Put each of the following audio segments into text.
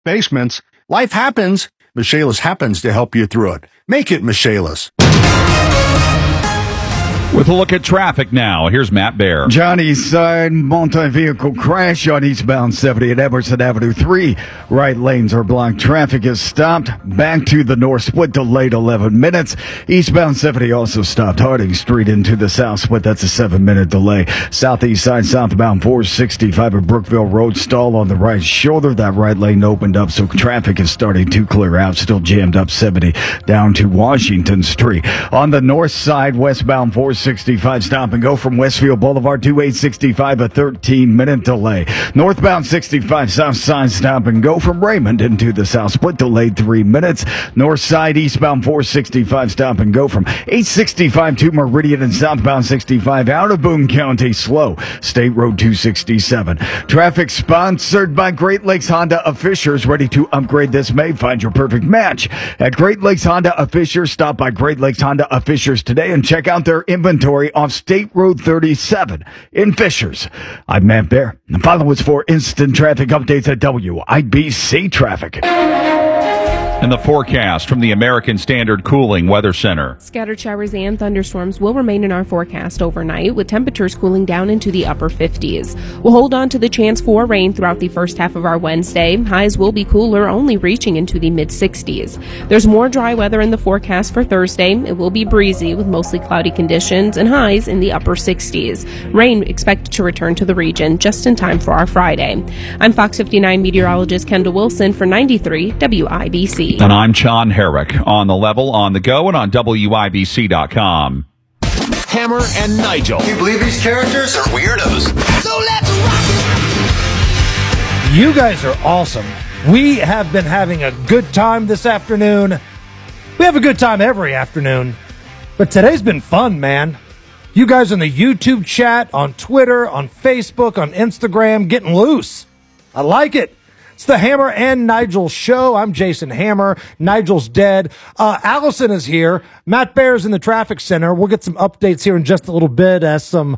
basements. Life happens. Michaelis happens to help you through it. Make it Michaelis. With a look at traffic now, here's Matt Baer. Johnny side multi-vehicle crash on eastbound 70 at Emerson Avenue 3. Right lanes are blocked. Traffic is stopped. Back to the north split, delayed 11 minutes. Eastbound 70 also stopped. Harding Street into the south split. That's a 7-minute delay. Southeast side southbound 465 at Brookville Road. Stall on the right shoulder. That right lane opened up, so traffic is starting to clear out. Still jammed up 70 down to Washington Street. On the north side, westbound 465 stop and go from Westfield Boulevard to 865, a 13-minute delay. Northbound 65 south side stop and go from Raymond into the south split, delayed 3 minutes. North side eastbound 465 stop and go from 865 to Meridian and southbound 65 out of Boone County, slow. State Road 267. Traffic sponsored by Great Lakes Honda of Fishers, ready to upgrade this May. Find your perfect match at Great Lakes Honda of Fishers. Stop by Great Lakes Honda of Fishers today and check out their inventory off State Road 37 in Fishers. I'm Matt Baer. And follow us for instant traffic updates at WIBC Traffic. And the forecast from the American Standard Cooling Weather Center. Scattered showers and thunderstorms will remain in our forecast overnight, with temperatures cooling down into the upper 50s. We'll hold on to the chance for rain throughout the first half of our Wednesday. Highs will be cooler, only reaching into the mid-60s. There's more dry weather in the forecast for Thursday. It will be breezy with mostly cloudy conditions and highs in the upper 60s. Rain expected to return to the region just in time for our Friday. I'm Fox 59 meteorologist Kendall Wilson for 93 WIBC. And I'm John Herrick. On the level, on the go, and on WIBC.com. Hammer and Nigel. Can you believe these characters are weirdos? So let's rock it! You guys are awesome. We have been having a good time this afternoon. We have a good time every afternoon. But today's been fun, man. You guys in the YouTube chat, on Twitter, on Facebook, on Instagram, getting loose. I like it. It's the Hammer and Nigel show. I'm Jason Hammer. Nigel's dead. Allison is here. Matt Baer's in the traffic center. We'll get some updates here in just a little bit as some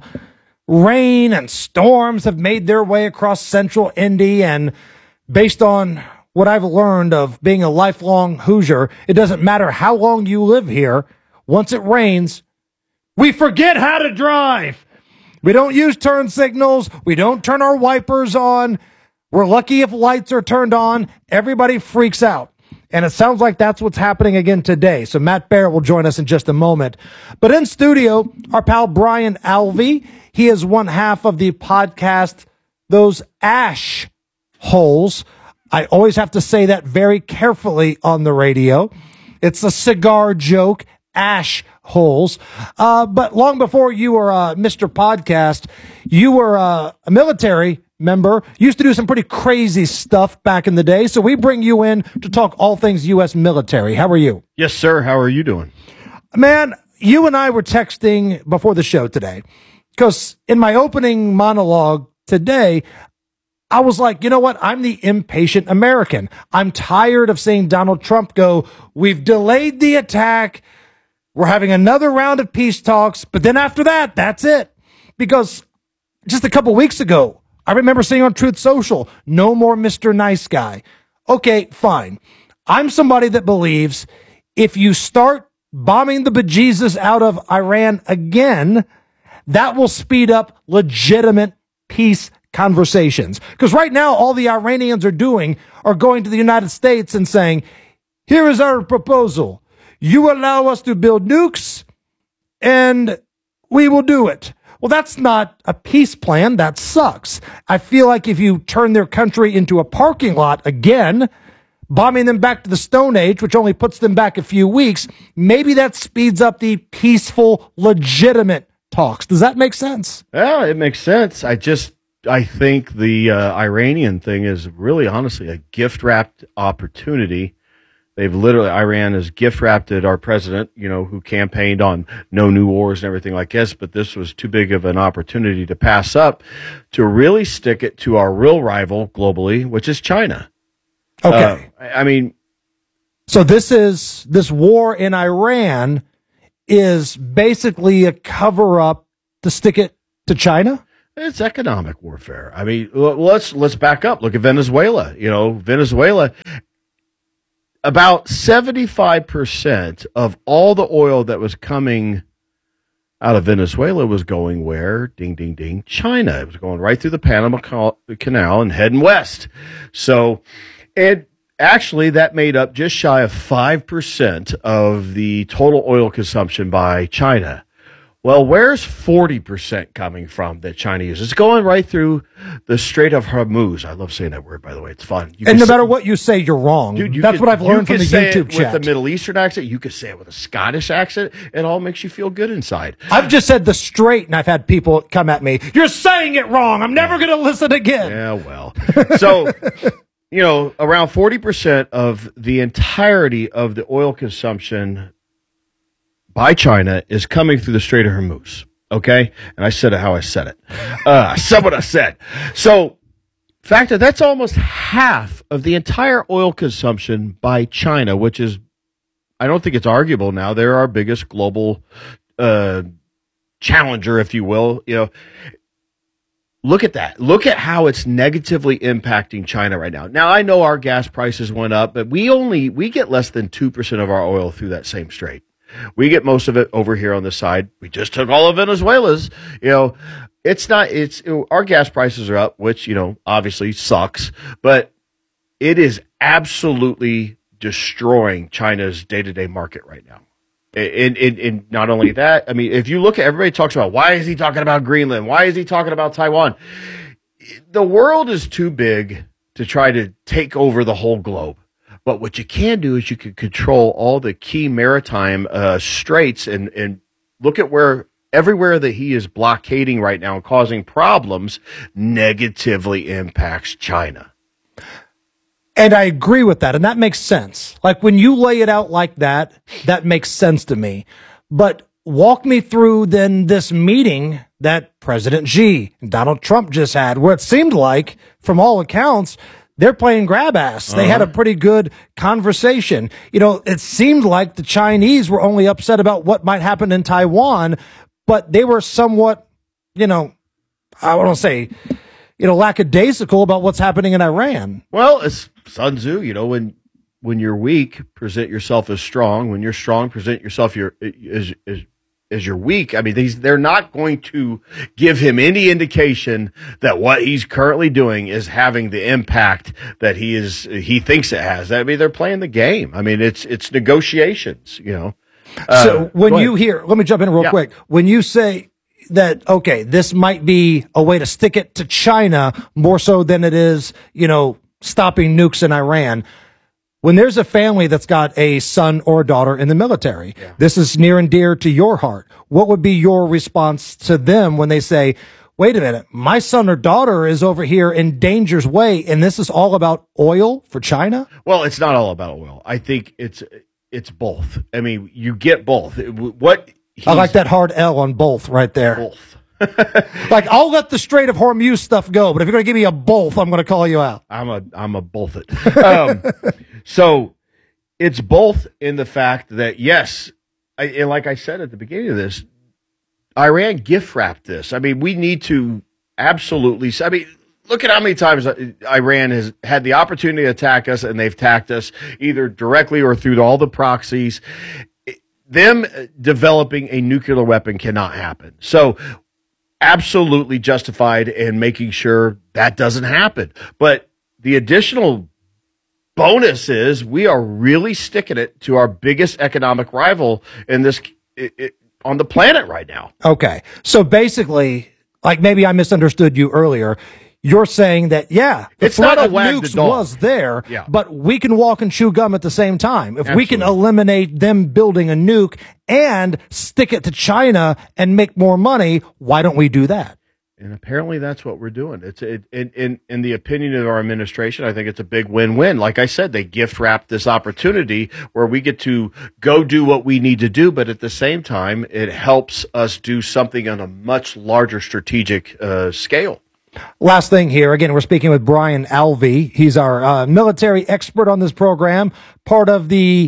rain and storms have made their way across central Indy. And based on what I've learned of being a lifelong Hoosier, it doesn't matter how long you live here. Once it rains, we forget how to drive. We don't use turn signals. We don't turn our wipers on. We're lucky if lights are turned on. Everybody freaks out. And it sounds like that's what's happening again today. So Matt Baer will join us in just a moment. But in studio, our pal Brian Alvey. He is one half of the podcast, Those Ash Holes. I always have to say that very carefully on the radio. It's a cigar joke, ash holes. But long before you were Mr. Podcast, you were a military member, used to do some pretty crazy stuff back in the day. So we bring you in to talk all things U.S. military. How are you? Yes, sir. How are you doing? Man, you and I were texting before the show today because in my opening monologue today, I was like, you know what? I'm the impatient American. I'm tired of seeing Donald Trump go, we've delayed the attack. We're having another round of peace talks. But then after that, that's it. Because just a couple weeks ago, I remember seeing on Truth Social, no more Mr. Nice Guy. Okay, fine. I'm somebody that believes if you start bombing the bejesus out of Iran again, that will speed up legitimate peace conversations. Because right now, all the Iranians are doing are going to the United States and saying, here is our proposal. You allow us to build nukes, and we will do it. Well, that's not a peace plan. That sucks. I feel like if you turn their country into a parking lot again, bombing them back to the Stone Age, which only puts them back a few weeks, maybe that speeds up the peaceful, legitimate talks. Does that make sense? Yeah, it makes sense. I think the Iranian thing is really, honestly, a gift-wrapped opportunity. Iran has gift-wrapped it, our president, who campaigned on no new wars and everything like this, but this was too big of an opportunity to pass up to really stick it to our real rival globally, which is China. Okay. So this war in Iran is basically a cover-up to stick it to China? It's economic warfare. I mean, let's back up. Look at Venezuela. Venezuela, about 75% of all the oil that was coming out of Venezuela was going where? Ding, ding, ding, China. It was going right through the Panama Canal and heading west. So, and actually that made up just shy of 5% of the total oil consumption by China. Well, where's 40% coming from that China uses? It's going right through the Strait of Hormuz. I love saying that word, by the way. It's fun. And no matter what you say, you're wrong. Dude, that's what I've learned from the YouTube chat. With a Middle Eastern accent, you could say it with a Scottish accent. It all makes you feel good inside. I've just said the strait, and I've had people come at me. You're saying it wrong. I'm never going to listen again. Yeah, well. So, around 40% of the entirety of the oil consumption by China is coming through the Strait of Hormuz, okay? And I said it how I said it. I said what I said. So, factor, that's almost half of the entire oil consumption by China, which is, I don't think it's arguable now. They're our biggest global challenger, if you will. Look at that. Look at how it's negatively impacting China right now. Now, I know our gas prices went up, but we get less than 2% of our oil through that same strait. We get most of it over here on this side. We just took all of Venezuela's. Our gas prices are up, which, obviously sucks, but it is absolutely destroying China's day-to-day market right now. And not only that, I mean, if you look at, everybody talks about, why is he talking about Greenland? Why is he talking about Taiwan? The world is too big to try to take over the whole globe. But what you can do is you can control all the key maritime straits and look at everywhere that he is blockading right now and causing problems negatively impacts China. And I agree with that. And that makes sense. Like when you lay it out like that, that makes sense to me. But walk me through then this meeting that President Xi and Donald Trump just had, where it seemed like, from all accounts, they're playing grab ass. They had a pretty good conversation. It seemed like the Chinese were only upset about what might happen in Taiwan, but they were somewhat, I want to say, lackadaisical about what's happening in Iran. Well, it's Sun Tzu, when you're weak, present yourself as strong. When you're strong, present yourself as you're weak. I mean, they're not going to give him any indication that what he's currently doing is having the impact that he thinks it has. I mean, they're playing the game. I mean, it's negotiations, So when you hear, let me jump in real quick. When you say that, okay, this might be a way to stick it to China more so than it is, stopping nukes in Iran. When there's a family that's got a son or daughter in the military, this is near and dear to your heart. What would be your response to them when they say, wait a minute, my son or daughter is over here in danger's way, and this is all about oil for China? Well, it's not all about oil. I think it's both. I mean, you get both. I like that hard L on both right there. Both. Like, I'll let the Strait of Hormuz stuff go, but if you're going to give me a both, I'm going to call you out. I'm a both it. So it's both in the fact that, yes, and like I said at the beginning of this, Iran gift wrapped this. I mean, we need to absolutely, look at how many times Iran has had the opportunity to attack us, and they've attacked us either directly or through all the proxies. Them developing a nuclear weapon cannot happen. So absolutely justified in making sure that doesn't happen. But the additional bonus is we are really sticking it to our biggest economic rival in this on the planet right now. Okay. So basically, like, maybe I misunderstood you earlier. You're saying that, the it's threat not a of nukes was there, but we can walk and chew gum at the same time. If we can eliminate them building a nuke and stick it to China and make more money, why don't we do that? And apparently that's what we're doing. In the opinion of our administration, I think it's a big win-win. Like I said, they gift wrap this opportunity where we get to go do what we need to do, but at the same time, it helps us do something on a much larger strategic scale. Last thing here, again, we're speaking with Brian Alvey. He's our military expert on this program, part of the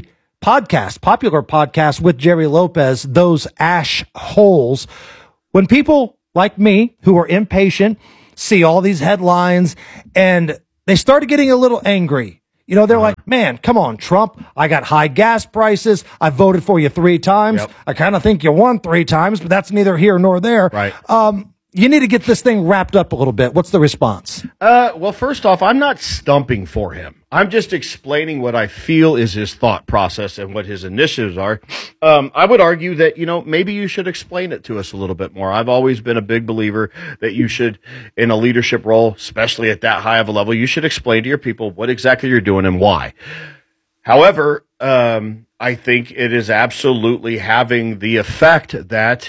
popular podcast with Jerry Lopez, Those Ash Holes. When people like me, who are impatient, see all these headlines, and they started getting a little angry. You know, they're like, man, come on, Trump. I got high gas prices. I voted for you 3 times. Yep. I kind of think you won 3 times, but that's neither here nor there. Right. You need to get this thing wrapped up a little bit. What's the response? Well, first off, I'm not stumping for him. I'm just explaining what I feel is his thought process and what his initiatives are. I would argue that, maybe you should explain it to us a little bit more. I've always been a big believer that you should, in a leadership role, especially at that high of a level, you should explain to your people what exactly you're doing and why. However, I think it is absolutely having the effect that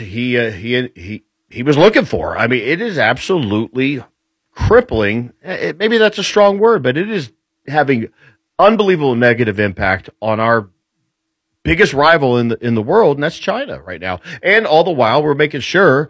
he was looking for. I mean, it is absolutely crippling. Maybe that's a strong word, but it is having unbelievable negative impact on our biggest rival in the world, and that's China right now. And all the while, we're making sure,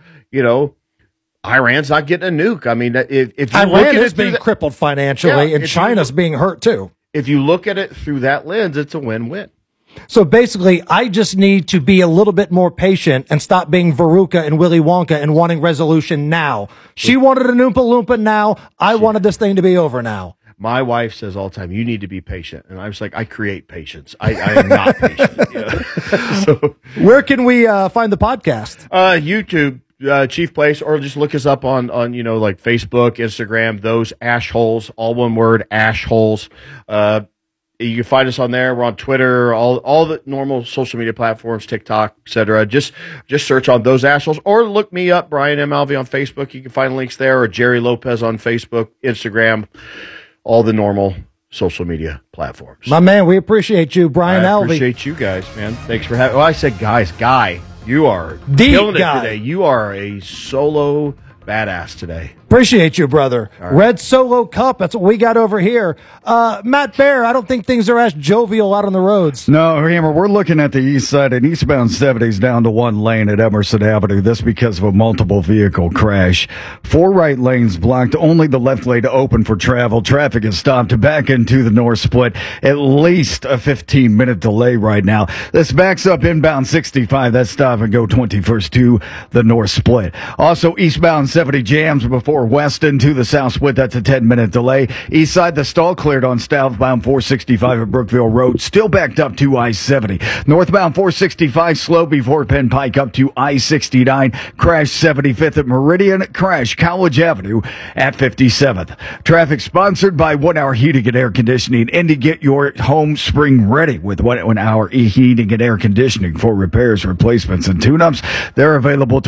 Iran's not getting a nuke. I mean, if you Iran look at is it being crippled financially, and China's being hurt too. If you look at it through that lens, it's a win-win. So basically, I just need to be a little bit more patient and stop being Veruca and Willy Wonka and wanting resolution now. She wanted an Oompa Loompa now. I wanted this thing to be over now. My wife says all the time, you need to be patient. And I was like, I create patience. I am not patient. So, where can we find the podcast? YouTube, Chief Place, or just look us up on like Facebook, Instagram, those ash holes, all one word, ash holes. You can find us on there. We're on Twitter, all the normal social media platforms, TikTok, etc. Just search on those assholes, or look me up, Brian M. Alvey on Facebook. You can find links there, or Jerry Lopez on Facebook, Instagram, all the normal social media platforms. My man, we appreciate you, Brian Alvey. I appreciate you guys, man. Thanks for having. Well, I said guys, Guy, you are Deep killing guy. it today. You are a solo badass today. Appreciate you, brother. Right. Red Solo Cup. That's what we got over here. Matt Bear, I don't think things are as jovial out on the roads. No, Hammer, we're looking at the east side, and eastbound 70's down to 1 lane at Emerson Avenue. This because of a multiple vehicle crash. 4 right lanes blocked, only the left lane open for travel. Traffic is stopped back into the north split. At least a 15-minute delay right now. This backs up inbound 65. That's stop and go 21st to the north split. Also, eastbound 70 jams before Weston to the south split. That's a 10-minute delay. East side, the stall cleared on southbound 465 at Brookville Road. Still backed up to I-70. Northbound 465 slow before Penn Pike up to I-69. Crash 75th at Meridian. Crash College Avenue at 57th. Traffic sponsored by 1 Hour Heating and Air Conditioning. And to get your home spring ready with 1 Hour heating and air conditioning for repairs, replacements, and tune-ups. They're available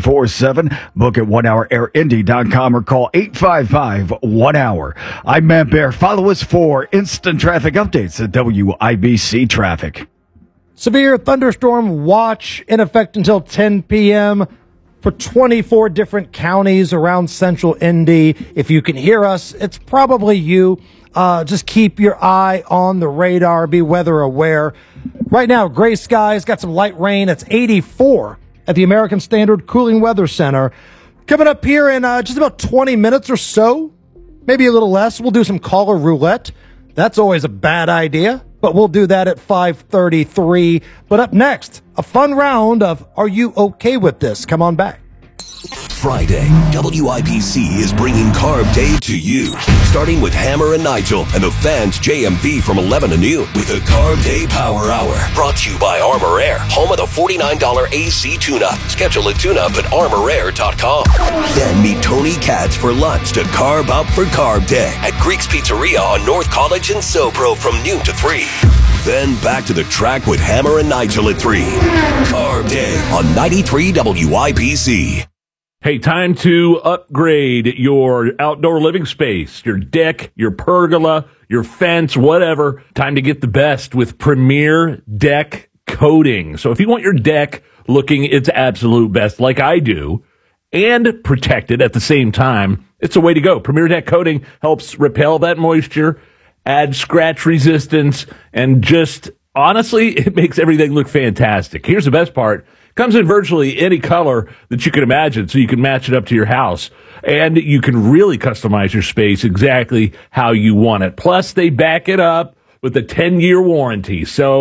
24/7. Book at 1HourAirIndy.com or call 855-1-HOUR. I'm Matt Bear. Follow us for instant traffic updates at WIBC Traffic. Severe thunderstorm watch in effect until 10 p.m. for 24 different counties around central Indy. If you can hear us, it's probably you. Just keep your eye on the radar. Be weather aware. Right now, gray skies, got some light rain. It's 84 at the American Standard Cooling Weather Center. Coming up here in just about 20 minutes or so, maybe a little less, we'll do some caller roulette. That's always a bad idea, but we'll do that at 5:33. But up next, a fun round of Are You Okay With This? Come on back. Friday, WIBC is bringing Carb Day to you. Starting with Hammer and Nigel and the fans JMV from 11 to noon with a Carb Day Power Hour. Brought to you by Armor Air, home of the $49 AC tune-up. Schedule a tune-up at armorair.com. Then meet Tony Katz for lunch to carb up for Carb Day at Greek's Pizzeria on North College in Sopro from noon to 3. Then back to the track with Hammer and Nigel at 3. Carb Day on 93 WIBC. Hey, time to upgrade your outdoor living space, your deck, your pergola, your fence, whatever. Time to get the best with Premier Deck Coating. So if you want your deck looking its absolute best like I do and protected at the same time, it's a way to go. Premier Deck Coating helps repel that moisture, add scratch resistance, and just honestly, it makes everything look fantastic. Here's the best part. Comes in virtually any color that you can imagine, so you can match it up to your house. And you can really customize your space exactly how you want it. Plus, they back it up with a 10-year warranty. So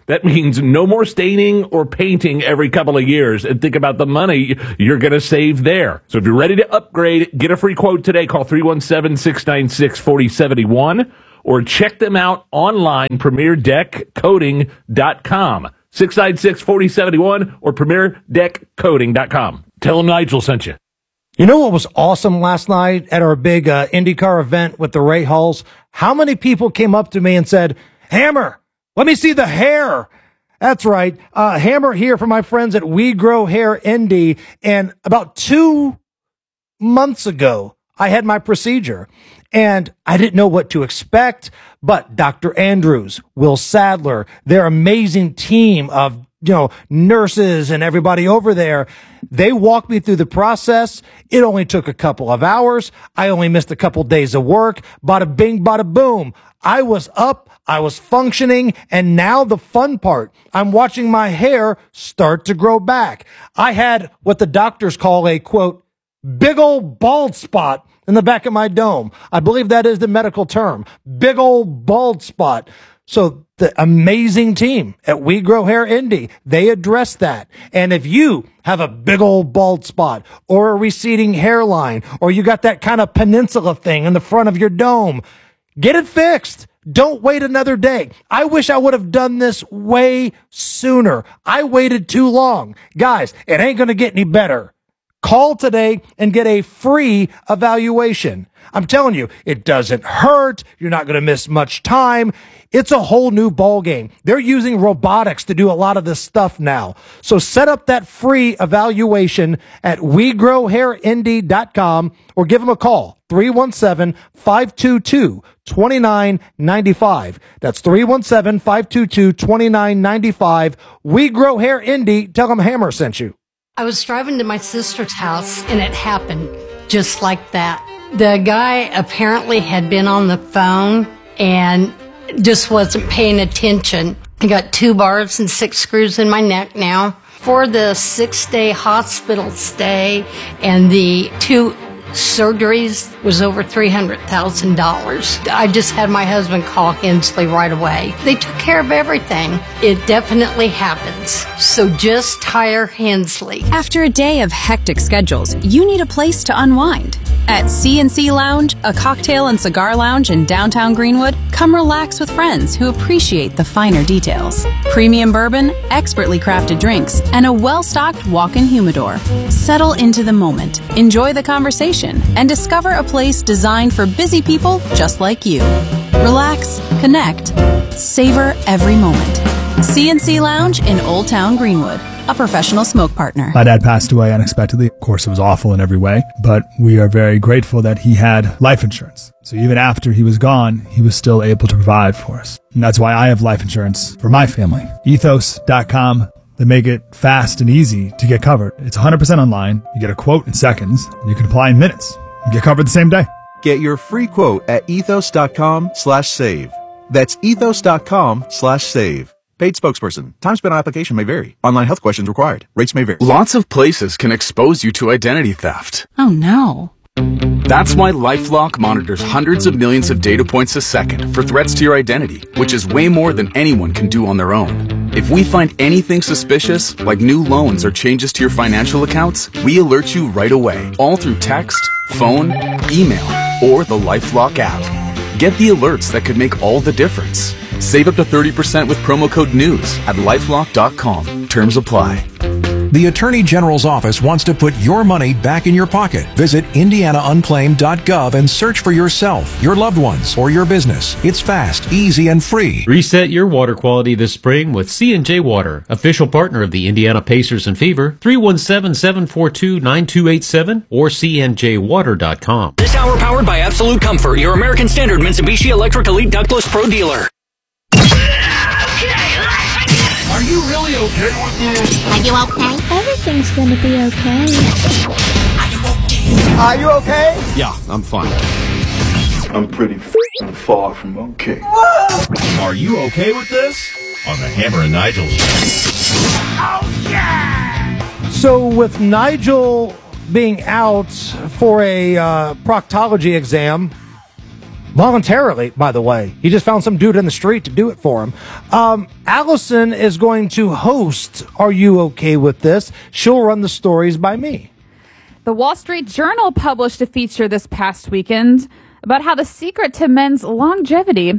That means no more staining or painting every couple of years. And think about the money you're going to save there. So if you're ready to upgrade, get a free quote today. Call 317-696-4071 or check them out online, PremierDeckCoating.com. 696-4071 or PremierDeckCoating.com. Tell them Nigel sent you. You know what was awesome last night at our big IndyCar event with the Ray Hulls? How many people came up to me and said, Hammer, let me see the hair. That's right. Hammer here from my friends at We Grow Hair Indy. And about 2 months ago, I had my procedure and I didn't know what to expect, but Dr. Andrews, Will Sadler, their amazing team of nurses and everybody over there, they walked me through the process. It only took a couple of hours. I only missed a couple days of work. Bada bing, bada boom. I was up, I was functioning, and now the fun part. I'm watching my hair start to grow back. I had what the doctors call a, quote, big old bald spot in the back of my dome. I believe that is the medical term. Big old bald spot. So the amazing team at We Grow Hair Indy, they address that. And if you have a big old bald spot or a receding hairline, or you got that kind of peninsula thing in the front of your dome, get it fixed. Don't wait another day. I wish I would have done this way sooner. I waited too long. Guys, it ain't going to get any better. Call today and get a free evaluation. I'm telling you, it doesn't hurt. You're not going to miss much time. It's a whole new ball game. They're using robotics to do a lot of this stuff now. So set up that free evaluation at WeGrowHairIndy.com or give them a call, 317-522-2995. That's 317-522-2995. We Grow Hair Indy. Tell them Hammer sent you. I was driving to my sister's house and it happened just like that. The guy apparently had been on the phone and just wasn't paying attention. I got 2 bars and 6 screws in my neck now. For the 6-day hospital stay and the 2 surgeries was over $300,000. I just had my husband call Hensley right away. They took care of everything. It definitely happens. So just hire Hensley. After a day of hectic schedules, you need a place to unwind. At CNC Lounge, a cocktail and cigar lounge in downtown Greenwood, come relax with friends who appreciate the finer details. Premium bourbon, expertly crafted drinks, and a well-stocked walk-in humidor. Settle into the moment, enjoy the conversation, and discover a place designed for busy people just like you. Relax, connect, savor every moment. CNC Lounge in Old Town Greenwood, a professional smoke partner. My dad passed away unexpectedly. Of course, it was awful in every way, but we are very grateful that he had life insurance. So even after he was gone, he was still able to provide for us. And that's why I have life insurance for my family. Ethos.com. They make it fast and easy to get covered. It's 100% online. You get a quote in seconds, and you can apply in minutes. You get covered the same day. Get your free quote at ethos.com/save. That's ethos.com/save. Paid spokesperson. Time spent on application may vary. Online health questions required. Rates may vary. Lots of places can expose you to identity theft. Oh no. That's why LifeLock monitors hundreds of millions of data points a second for threats to your identity, which is way more than anyone can do on their own. If we find anything suspicious, like new loans or changes to your financial accounts, we alert you right away, all through text, phone, email, or the LifeLock app. Get the alerts that could make all the difference. Save up to 30% with promo code NEWS at LifeLock.com. Terms apply. The Attorney General's office wants to put your money back in your pocket. Visit IndianaUnclaimed.gov and search for yourself, your loved ones, or your business. It's fast, easy, and free. Reset your water quality this spring with C&J Water, official partner of the Indiana Pacers and Fever. 317-742-9287 or cnjwater.com. This hour powered by Absolute Comfort, your American Standard Mitsubishi Electric Elite Ductless Pro dealer. Are you really okay with this? Are you okay? Everything's gonna be okay. Are you okay? Yeah, I'm fine. I'm pretty far from okay. Are you okay with this? On the Hammer and Nigel show. Oh, yeah! So with Nigel being out for a proctology exam, Voluntarily, by the way. He just found some dude in the street to do it for him. Allison is going to host Are You Okay With This? She'll run the stories by me. The Wall Street Journal published a feature this past weekend about how the secret to men's longevity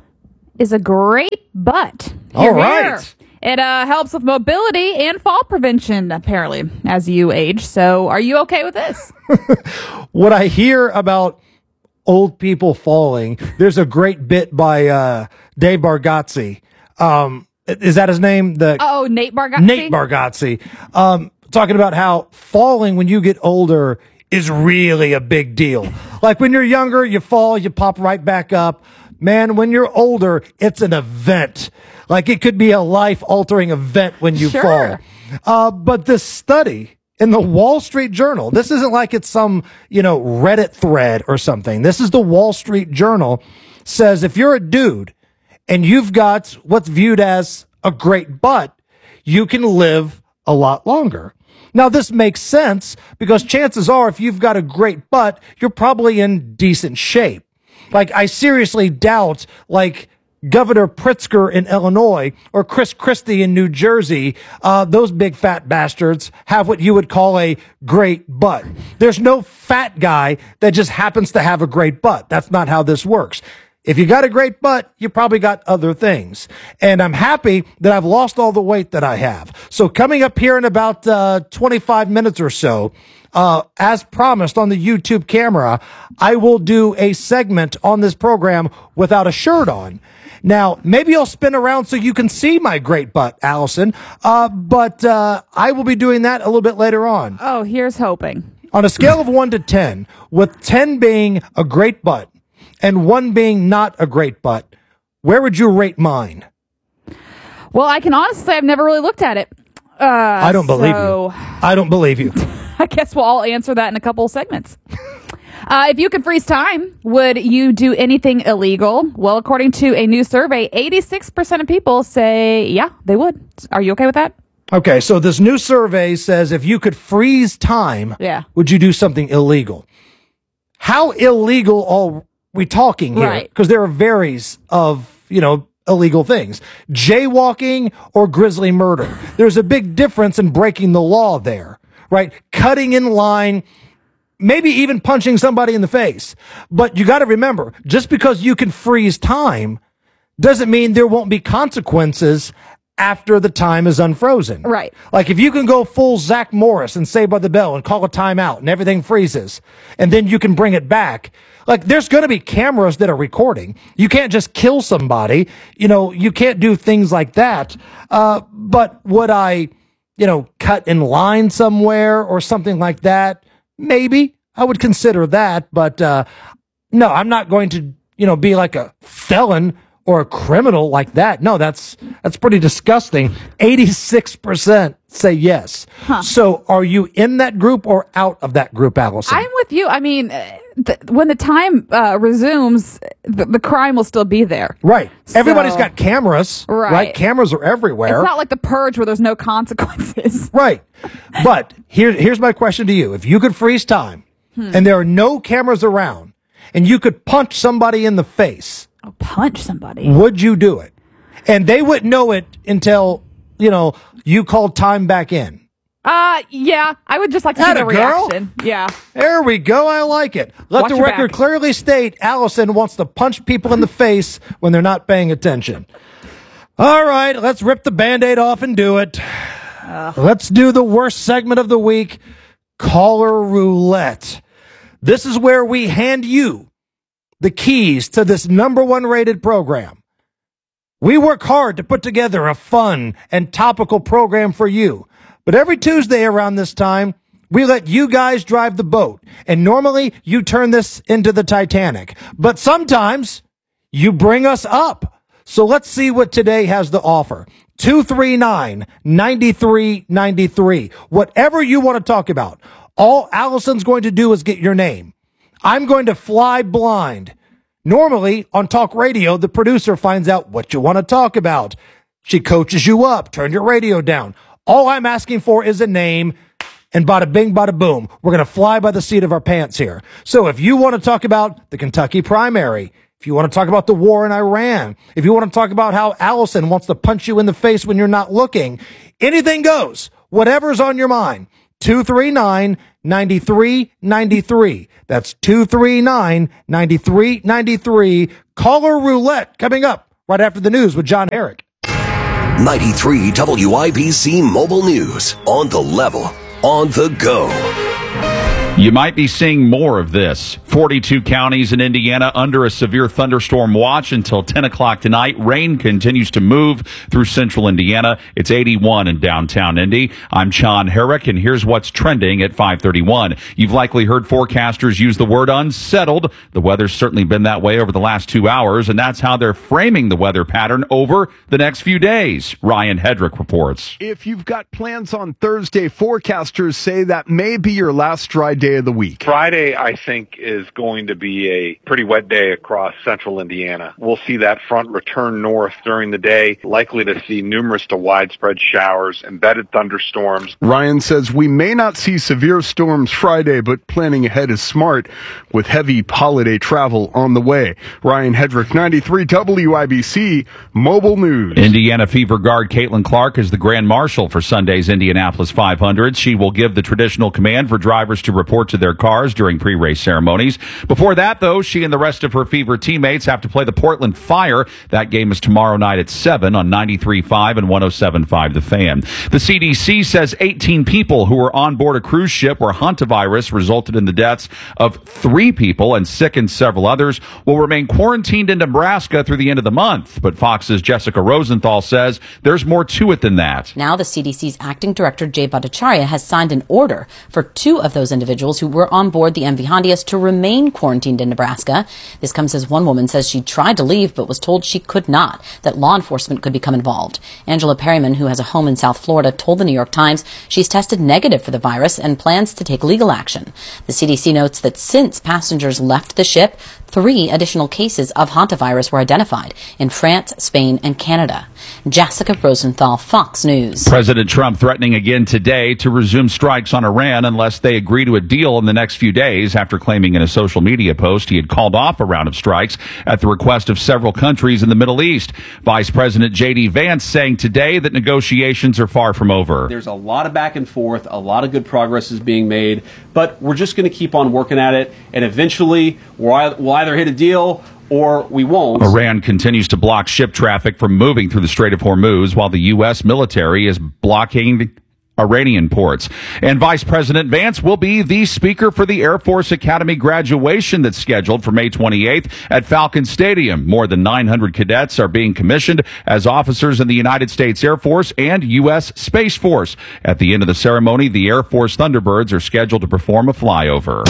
is a great butt. All right. It helps with mobility and fall prevention, apparently, as you age. So are you okay with this? What I hear about old people falling, there's a great bit by Dave Bargatze. Is that his name? Nate Bargatze? Nate Bargatze. Talking about how falling when you get older is really a big deal. Like when you're younger, you fall, you pop right back up. Man, when you're older, it's an event. Like it could be a life-altering event when you fall. But this study in the Wall Street Journal, this isn't like it's some, Reddit thread or something. This is the Wall Street Journal, says if you're a dude and you've got what's viewed as a great butt, you can live a lot longer. Now, this makes sense because chances are if you've got a great butt, you're probably in decent shape. Like, I seriously doubt, Governor Pritzker in Illinois or Chris Christie in New Jersey, those big fat bastards have what you would call a great butt. There's no fat guy that just happens to have a great butt. That's not how this works. If you got a great butt, you probably got other things. And I'm happy that I've lost all the weight that I have. So coming up here in about 25 minutes or so, as promised on the YouTube camera, I will do a segment on this program without a shirt on. Now, maybe I'll spin around so you can see my great butt, Allison, but I will be doing that a little bit later on. Oh, here's hoping. On a scale of 1 to 10, with 10 being a great butt and 1 being not a great butt, where would you rate mine? Well, I can honestly say I've never really looked at it. I don't believe you. I don't believe you. I guess we'll all answer that in a couple of segments. If you could freeze time, would you do anything illegal? Well, according to a new survey, 86% of people say, yeah, they would. Are you okay with that? Okay, so this new survey says if you could freeze time, would you do something illegal? How illegal are we talking here? Right. Because there are varies of, illegal things. Jaywalking or grisly murder. There's a big difference in breaking the law there, right? Cutting in line, maybe even punching somebody in the face. But you got to remember, just because you can freeze time doesn't mean there won't be consequences after the time is unfrozen. Right. Like if you can go full Zach Morris and Saved by the Bell and call a timeout and everything freezes and then you can bring it back. Like there's going to be cameras that are recording. You can't just kill somebody. You can't do things like that. But would I, cut in line somewhere or something like that? Maybe I would consider that. But, no, I'm not going to, be like a felon or a criminal like that. No, that's pretty disgusting. 86% say yes. Huh. So are you in that group or out of that group, Allison? I'm with you. I mean, when the time resumes, the crime will still be there. Right. Everybody's got cameras. Right. Cameras are everywhere. It's not like the purge where there's no consequences. Right. But here's my question to you. If you could freeze time and there are no cameras around and you could punch somebody in the face, punch somebody, would you do it? And they wouldn't know it until, you called time back in. Yeah, I would just like to see the reaction. Yeah. There we go. I like it. Let the record clearly state Allison wants to punch people in the face when they're not paying attention. All right, let's rip the Band-Aid off and do it. Let's do the worst segment of the week, Caller Roulette. This is where we hand you the keys to this #1 rated program. We work hard to put together a fun and topical program for you. But every Tuesday around this time, we let you guys drive the boat. And normally you turn this into the Titanic. But sometimes you bring us up. So let's see what today has to offer. 239-9393. Whatever you want to talk about. All Allison's going to do is get your name. I'm going to fly blind. Normally, on talk radio, the producer finds out what you want to talk about. She coaches you up. Turn your radio down. All I'm asking for is a name, and bada bing, bada boom. We're going to fly by the seat of our pants here. So if you want to talk about the Kentucky primary, if you want to talk about the war in Iran, if you want to talk about how Allison wants to punch you in the face when you're not looking, anything goes. Whatever's on your mind. 239-9393. That's 239-9393. Caller roulette coming up right after the news with John Herrick. 93 WIBC Mobile News. On the level, on the go. You might be seeing more of this. 42 counties in Indiana under a severe thunderstorm watch until 10 o'clock tonight. Rain continues to move through central Indiana. It's 81 in downtown Indy. I'm John Herrick, and here's what's trending at 5:31. You've likely heard forecasters use the word unsettled. The weather's certainly been that way over the last 2 hours, and that's how they're framing the weather pattern over the next few days. Ryan Hedrick reports. If you've got plans on Thursday, forecasters say that may be your last dry day of the week. Friday, I think, is going to be a pretty wet day across central Indiana. We'll see that front return north during the day, likely to see numerous to widespread showers, embedded thunderstorms. Ryan says we may not see severe storms Friday, but planning ahead is smart with heavy holiday travel on the way. Ryan Hedrick, 93 WIBC Mobile News. Indiana Fever guard Caitlin Clark is the Grand Marshal for Sunday's Indianapolis 500. She will give the traditional command for drivers to report to their cars during pre-race ceremonies. Before that, though, she and the rest of her Fever teammates have to play the Portland Fire. That game is tomorrow night at 7 on 93.5 and 107.5 The Fan. The CDC says 18 people who were on board a cruise ship where hantavirus resulted in the deaths of 3 people and sickened several others will remain quarantined in Nebraska through the end of the month. But Fox's Jessica Rosenthal says there's more to it than that. Now the CDC's acting director, Jay Bhattacharya, has signed an order for 2 of those individuals who were on board the MV Hondias to remain quarantined in Nebraska. This comes as one woman says she tried to leave but was told she could not, that law enforcement could become involved. Angela Perryman, who has a home in South Florida, told the New York Times she's tested negative for the virus and plans to take legal action. The CDC notes that since passengers left the ship, 3 additional cases of hantavirus were identified in France, Spain, and Canada. Jessica Rosenthal, Fox News. President Trump threatening again today to resume strikes on Iran unless they agree to a deal in the next few days, after claiming in a social media post he had called off a round of strikes at the request of several countries in the Middle East. Vice President J.D. Vance saying today that negotiations are far from over. There's a lot of back and forth, a lot of good progress is being made, but we're just going to keep on working at it, and eventually we'll either hit a deal or we won't. Iran continues to block ship traffic from moving through the Strait of Hormuz, while the U.S. military is blocking Iranian ports. And Vice President Vance will be the speaker for the Air Force Academy graduation that's scheduled for May 28th at Falcon Stadium. More than 900 cadets are being commissioned as officers in the United States Air Force and U.S. Space Force. At the end of the ceremony, the Air Force Thunderbirds are scheduled to perform a flyover.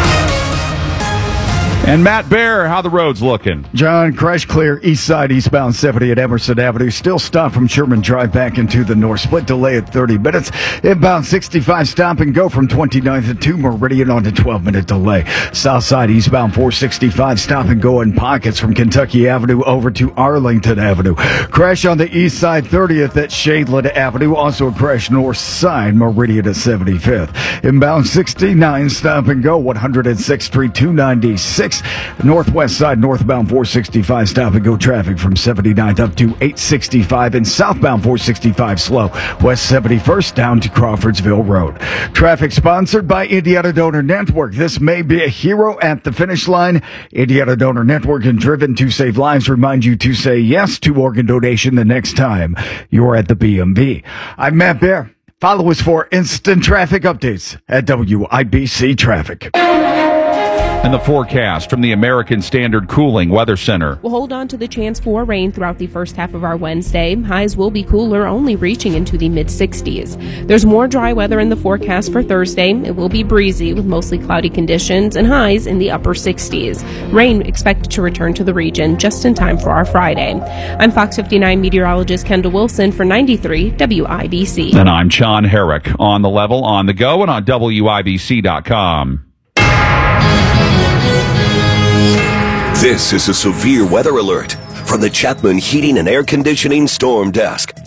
And Matt Bear, how the roads looking? John, crash clear east side, eastbound 70 at Emerson Avenue. Still stopped from Sherman Drive back into the north. Split delay at 30 minutes. Inbound 65 stop and go from 29th to Meridian on to 12-minute delay. South side, eastbound 465 stop and go in pockets from Kentucky Avenue over to Arlington Avenue. Crash on the east side, 30th at Shadeland Avenue. Also a crash north side, Meridian to 75th. Inbound 69 stop and go, 106th Street, 296. Northwest side, northbound 465 stop and go traffic from 79th up to 865, and southbound 465 slow, west 71st down to Crawfordsville Road. Traffic sponsored by Indiana Donor Network. This may be a hero at the finish line. Indiana Donor Network and Driven to Save Lives remind you to say yes to organ donation the next time you're at the BMV. I'm Matt Bear. Follow us for instant traffic updates at WIBC Traffic. And the forecast from the American Standard Cooling Weather Center. We'll hold on to the chance for rain throughout the first half of our Wednesday. Highs will be cooler, only reaching into the mid-60s. There's more dry weather in the forecast for Thursday. It will be breezy with mostly cloudy conditions and highs in the upper 60s. Rain expected to return to the region just in time for our Friday. I'm Fox 59 meteorologist Kendall Wilson for 93 WIBC. And I'm John Herrick. On the level, on the go, and on WIBC.com. This is a severe weather alert from the Chapman Heating and Air Conditioning Storm Desk.